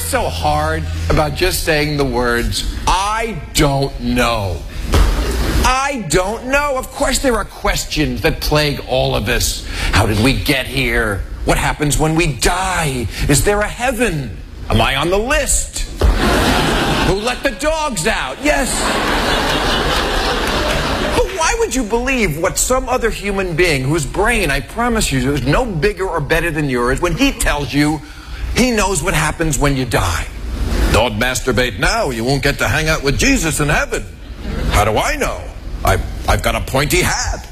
so hard about just saying the words, I don't know? I don't know. Of course there are questions that plague all of us. How did we get here? What happens when we die? Is there a heaven? Am I on the list? Who let the dogs out? Yes. But why would you believe what some other human being, whose brain, I promise you, is no bigger or better than yours, when he tells you he knows what happens when you die? Don't masturbate now. You won't get to hang out with Jesus in heaven. How do I know? I've got a pointy hat.